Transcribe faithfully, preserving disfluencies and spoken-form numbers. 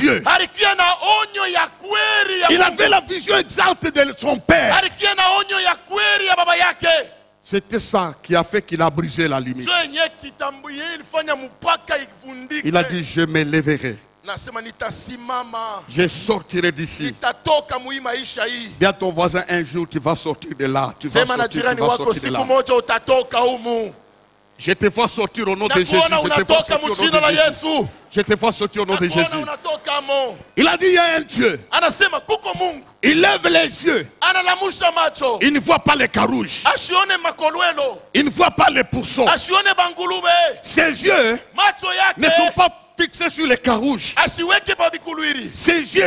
Dieu. Il avait la vision exacte de son père. C'était ça qui a fait qu'il a brisé la limite. Il a dit, je me lèverai. Je sortirai d'ici. Bien ton voisin, un jour tu vas sortir de là. Tu vas sortir, tu vas sortir de là. Je te vois sortir au nom de Jésus. Je te vois sortir au nom de Jésus. Je te vois sortir au nom de Jésus. Il a dit, il y a un Dieu. Il lève les yeux. Il ne voit pas les carouges. Il ne voit pas les pourceaux. Ses yeux ne sont pas fixés sur les carouges. Ses yeux